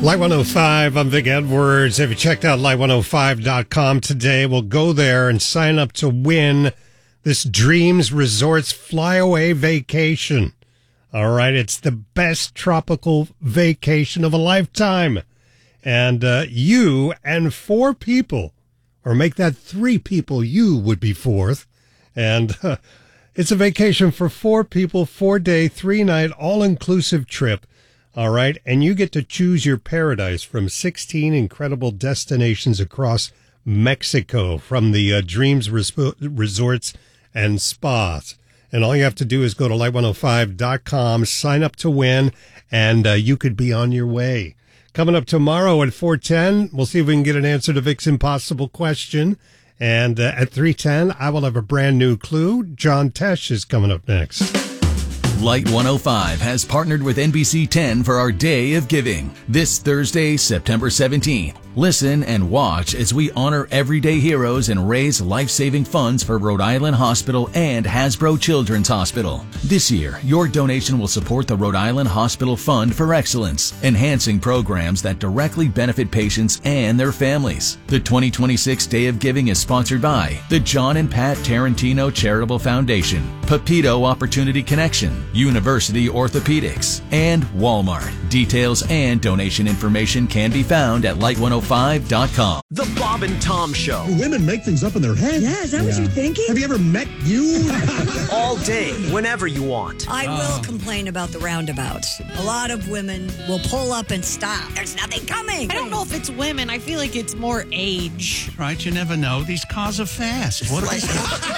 Light 105, I'm Vic Edwards. Have you checked out light105.com today? We'll go there and sign up to win this Dreams Resorts Flyaway Vacation. All right, it's the best tropical vacation of a lifetime. And you and 4 people, or make that 3 people, you would be 4th. And it's a vacation for 4 people, 4-day, 3-night, all-inclusive trip. All right, and you get to choose your paradise from 16 incredible destinations across Mexico from the Dreams Resorts and Spas. And all you have to do is go to light105.com, sign up to win, and you could be on your way. Coming up tomorrow at 4:10, we'll see if we can get an answer to Vic's impossible question. And at 3:10, I will have a brand new clue. John Tesh is coming up next. Light 105 has partnered with NBC 10 for our Day of Giving. This Thursday, September 17th. Listen and watch as we honor everyday heroes and raise life-saving funds for Rhode Island Hospital and Hasbro Children's Hospital. This year, your donation will support the Rhode Island Hospital Fund for Excellence, enhancing programs that directly benefit patients and their families. The 2026 Day of Giving is sponsored by the John and Pat Tarantino Charitable Foundation, Pepito Opportunity Connection, University Orthopedics, and Walmart. Details and donation information can be found at light105.com. The Bob and Tom Show. Do women make things up in their head? Yeah, is that what you're thinking? Have you ever met you? All day, whenever you want. I will complain about the roundabouts. A lot of women will pull up and stop. There's nothing coming. I don't know if it's women. I feel like it's more age. Right, you never know. These cars are fast. What They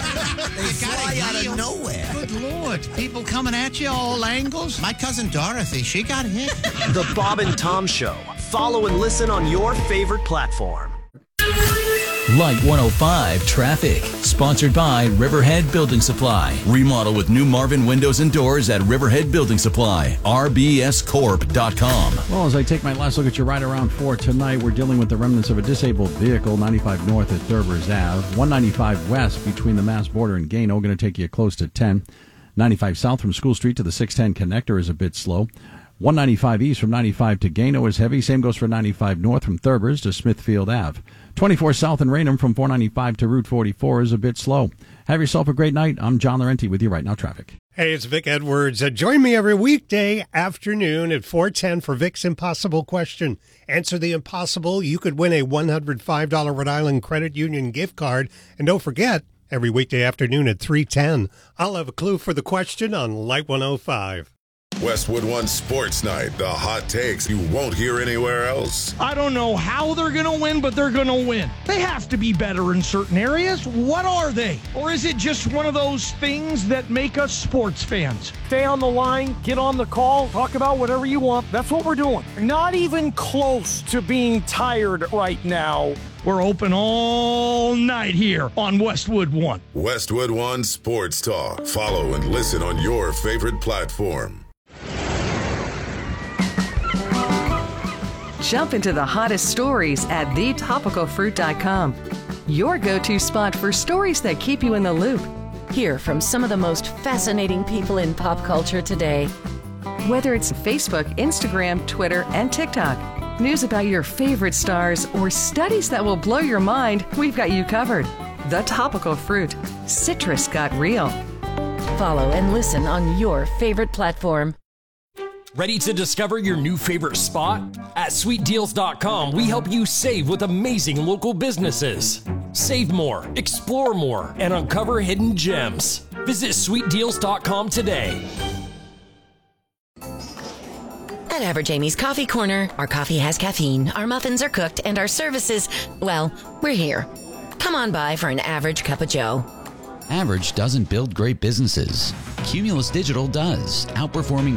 fly out of nowhere. Good Lord. People coming at you all angles. My cousin Dorothy, she got hit. The Bob and Tom Show. Follow and listen on your favorite platform. Light 105 Traffic, sponsored by Riverhead Building Supply. Remodel with new Marvin windows and doors at Riverhead Building Supply. rbscorp.com. Well, as I take my last look at your ride around for tonight, we're dealing with the remnants of a disabled vehicle, 95 north at Thurbers Ave, 195 west between the Mass border and Gano, going to take you close to 10. 95 south from School Street to the 610 connector is a bit slow. 195 east from 95 to Gano is heavy. Same goes for 95 north from Thurbers to Smithfield Ave. 24 south in Raynham from 495 to Route 44 is a bit slow. Have yourself a great night. I'm John Laurenti with you right now, traffic. Hey, it's Vic Edwards. Join me every weekday afternoon at 4:10 for Vic's Impossible Question. Answer the impossible. You could win a $105 Rhode Island Credit Union gift card. And don't forget, every weekday afternoon at 3:10, I'll have a clue for the question on Light 105. Westwood One Sports Night, the hot takes you won't hear anywhere else. I don't know how they're going to win, but they're going to win. They have to be better in certain areas. What are they? Or is it just one of those things that make us sports fans? Stay on the line, get on the call, talk about whatever you want. That's what we're doing. Not even close to being tired right now. We're open all night here on Westwood One. Westwood One Sports Talk. Follow and listen on your favorite platform. Jump into the hottest stories at thetopicalfruit.com. Your go-to spot for stories that keep you in the loop. Hear from some of the most fascinating people in pop culture today. Whether it's Facebook, Instagram, Twitter, and TikTok, news about your favorite stars, or studies that will blow your mind, we've got you covered. The Topical Fruit. Citrus got real. Follow and listen on your favorite platform. Ready to discover your new favorite spot? At sweetdeals.com, we help you save with amazing local businesses. Save more, explore more, and uncover hidden gems. Visit sweetdeals.com today. At Average Amy's Coffee Corner, our coffee has caffeine, our muffins are cooked, and our services, well, we're here. Come on by for an average cup of joe. Average doesn't build great businesses. Cumulus Digital does, outperforming